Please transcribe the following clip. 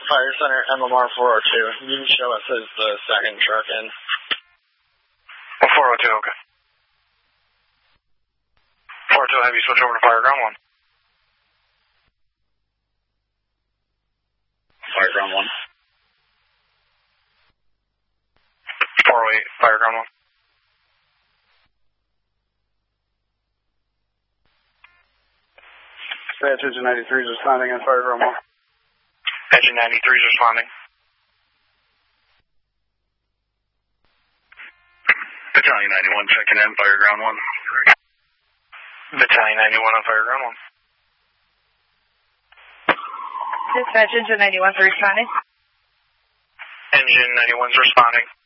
Fire Center, MMR 402. You can show us as the second truck in. 402, okay. 402, have you switch over to Fireground 1? Fireground 1. 408, Fireground 1. Dispatch Engine 93 is responding on Fireground 1. Engine 93 is responding. Battalion 91 checking in, Fireground 1. Battalion 91 on Fireground 1. Dispatch Engine 91 for responding. Engine 91 is responding.